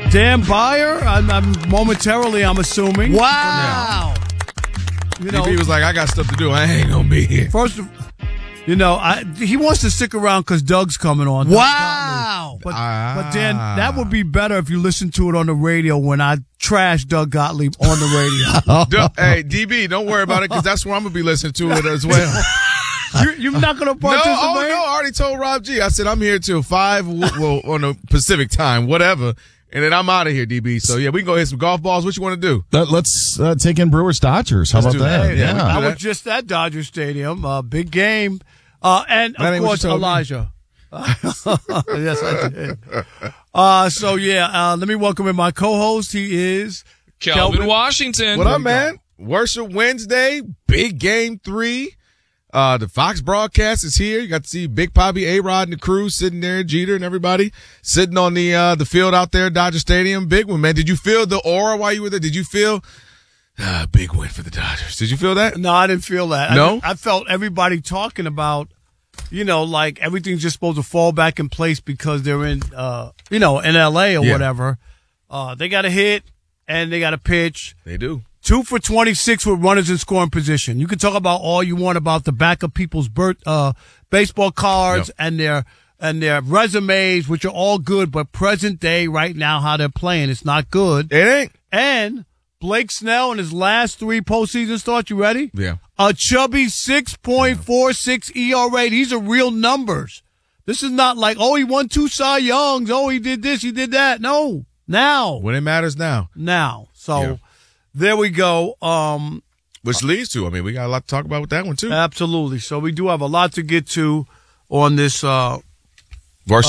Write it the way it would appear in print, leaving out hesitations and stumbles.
Dan Byer, I'm assuming. Wow. You know, DB was like, I got stuff to do. I ain't going to be here. First of he wants to stick around because Doug's coming on. Wow. But Dan, that would be better if you listened to it on the radio when I trash Doug Gottlieb on the radio. Hey, DB, don't worry about it because that's where I'm going to be listening to it as well. You're not going to participate? No, I already told Rob G. I said I'm here till 5 on the Pacific time, whatever. And then I'm out of here, DB. So, yeah, we can go hit some golf balls. What you want to do? Let's take in Brewers Dodgers. How about that? Hey, I was just at Dodger Stadium. Big game. And, of course, Elijah. Yes, I did. Let me welcome in my co-host. He is Kelvin Washington. What up, man? Worship Wednesday, big game 3. The Fox broadcast is here. You got to see Big Poppy, A-Rod, and the crew sitting there, Jeter and everybody sitting on the field out there at Dodger Stadium. Big one, man. Did you feel the aura while you were there? Did you feel big win for the Dodgers? Did you feel that? No, I didn't feel that. No? I felt everybody talking about, like everything's just supposed to fall back in place because they're in, in L.A. or whatever. They got a hit and they got a pitch. They do. 2 for 26 with runners in scoring position. You can talk about all you want about the back of people's baseball cards and their resumes, which are all good, but present day right now how they're playing, it's not good. It ain't. And Blake Snell in his last 3 postseason starts, you ready? Yeah. A chubby 6.46 ERA. These are real numbers. This is not like, he won 2 Cy Youngs. He did this, he did that. No. Now. When it matters now. So there we go. Which leads to, we got a lot to talk about with that one, too. Absolutely. So we do have a lot to get to on this